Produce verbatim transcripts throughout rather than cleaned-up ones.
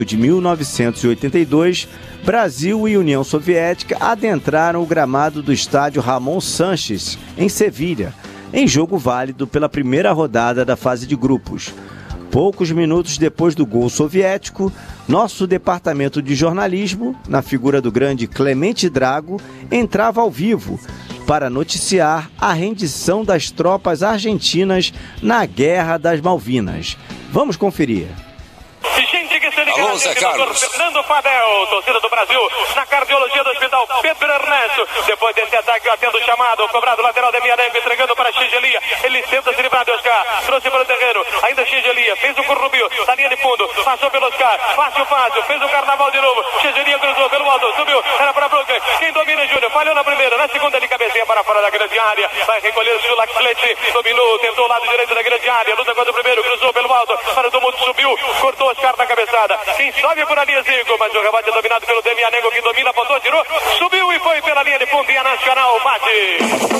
de mil novecentos e oitenta e dois, Brasil e União Soviética adentraram o gramado do estádio Ramon Sánchez, em Sevilha, em jogo válido pela primeira rodada da fase de grupos. Poucos minutos depois do gol soviético, nosso departamento de jornalismo, na figura do grande Clemente Drago, entrava ao vivo para noticiar a rendição das tropas argentinas na Guerra das Malvinas. Vamos conferir. Alô, Zé Carlos. Fernando Padel, torcida do Brasil, na cardiologia do hospital Pedro Ernesto. Depois desse ataque, atendo o chamado, cobrado lateral de Miarengo, entregando para Xigelia. Ele tenta se livrar de Oscar, trouxe para o terreno, ainda Xigelia, fez o currubio, na linha de fundo, passou pelo Oscar, fácil, fácil, fez o carnaval de novo. Xigelia cruzou pelo alto, subiu, era para Brooklyn. Quem domina é Júnior, falhou na primeira, na segunda ele cabeceia para fora da grande área. Vai recolher o Chulaxlete, dominou, tentou o lado direito da grande área, luta contra o primeiro, cruzou pelo alto, para o tumulto, subiu, cortou Oscar na cabeçada. Quem sobe por ali é Zico, mas o rebate é dominado pelo Demianengo, que domina, apontou, tirou, subiu e foi pela linha de fundo e a Nacional bate.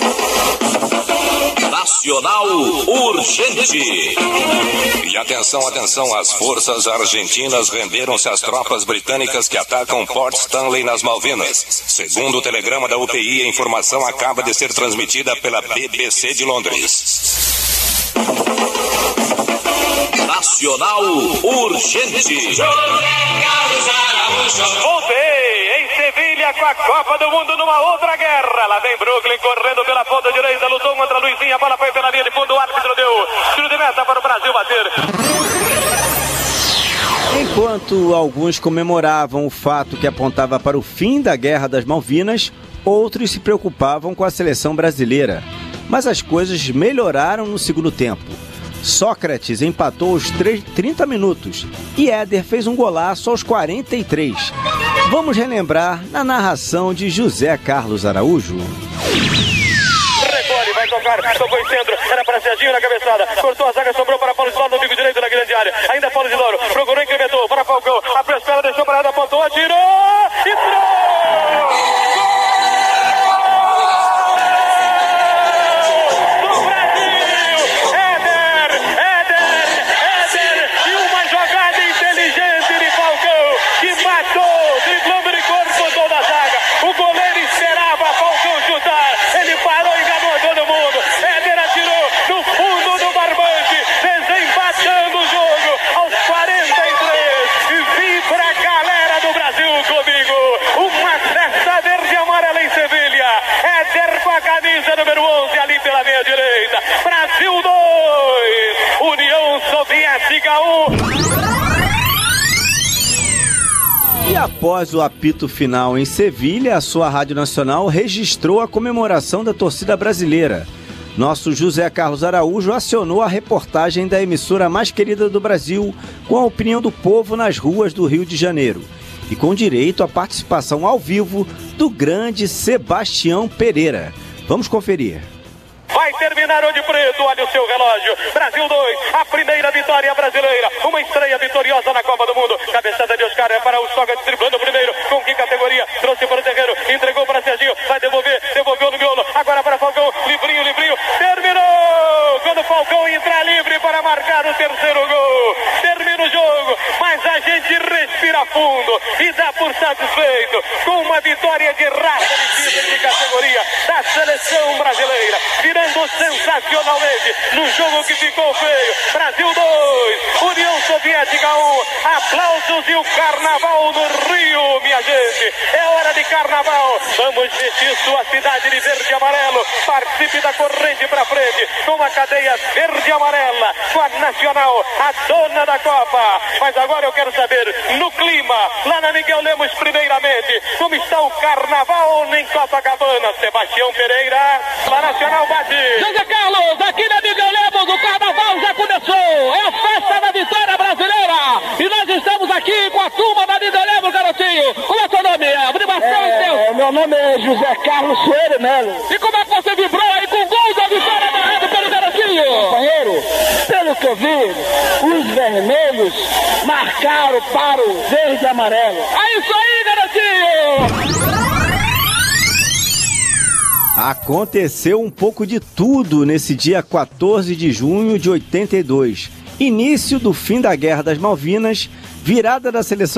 Nacional urgente. E atenção, atenção, as forças argentinas renderam-se às tropas britânicas que atacam Port Stanley nas Malvinas. Segundo o telegrama da U P I, a informação acaba de ser transmitida pela B B C de Londres. Nacional urgente. Voltei em Sevilha com a Copa do Mundo numa outra guerra. Lá vem Brooklyn correndo pela ponta direita, lutou contra Luizinho, a bola foi pela linha de fundo, o árbitro deu tiro de meta para o Brasil bater. Enquanto alguns comemoravam o fato que apontava para o fim da Guerra das Malvinas, outros se preocupavam com a seleção brasileira. Mas as coisas melhoraram no segundo tempo. Sócrates empatou aos trinta minutos e Éder fez um golaço aos quarenta e três. Vamos relembrar na narração de José Carlos Araújo. Recolhe, vai tocar, tocou em centro, era para Serginho na cabeçada, cortou a zaga, sobrou para Paulo de Loro no bico direito da grande área, ainda Paulo de Loro, procurou, incrementou, para Falcão, abriu as pernas, deixou parada, apontou, atirou, entrou! Camisa número onze ali pela meia direita. Brasil dois, União Soviética um. E após o apito final em Sevilha, a sua Rádio Nacional registrou a comemoração da torcida brasileira. Nosso José Carlos Araújo acionou a reportagem da emissora mais querida do Brasil, com a opinião do povo nas ruas do Rio de Janeiro. E com direito à participação ao vivo do grande Sebastião Pereira. Vamos conferir. Vai terminar o de preto, olha o seu relógio. Brasil dois, a primeira vitória brasileira. Uma estreia vitoriosa na Copa do Mundo. Cabeçada de Oscar é para o Sócrates, driblando o primeiro. Com que categoria? Trouxe para o terreno, entregou para Serginho. Vai devolver, devolveu no miolo. Agora para Falcão, livrinho, livrinho. Terminou! Quando Falcão entrar livre para marcar o terceiro gol. Termina o jogo, mas a gente respira fundo e dá por satisfeito com uma vitória de raça de categoria da seleção brasileira. Virando sensacionalmente no jogo que ficou feio. Brasil dois, União Soviética um. Aplausos e o carnaval no Rio, minha gente. É hora de carnaval. Vamos vestir sua cidade de verde e amarelo. Participe da corrente pra frente com a cadeia verde e amarela, com a Nacional, a dona da Copa. Mas agora eu quero saber, no clima, lá na Miguel Lemos primeiramente, como está o carnaval em Copacabana? Sebastião Pereira, a Nacional bate. José Carlos, aqui na Miguel Lemos, o carnaval já começou. É a festa da vitória brasileira. E nós estamos aqui com a turma da Miguel Lemos, garotinho. Como é seu nome? É, é, meu nome é José Carlos Soeiro Melo. E como é que você vibrou aí com o gol da vitória narrado pelo garotinho? Companheiro, pelo que eu vi, os vermelhos marcaram para o verde e amarelo. É isso aí, garotinho! Aconteceu um pouco de tudo nesse dia quatorze de junho de oitenta e dois. Início do fim da Guerra das Malvinas, virada da seleção